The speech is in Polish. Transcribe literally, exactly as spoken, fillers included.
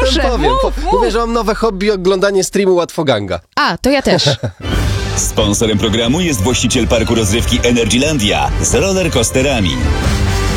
proszę, powiem. mów, Po, mów. mówię, że mam nowe hobby, oglądanie streamu Łatwoganga. A, to ja też. Sponsorem programu jest właściciel parku rozrywki Energylandia z rollercoasterami.